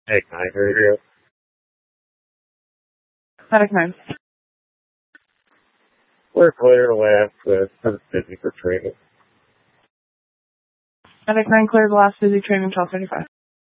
Hey, can I hear you? Medic 9. We're clear to last busy for training. Medic 9 cleared the last busy training 12:35.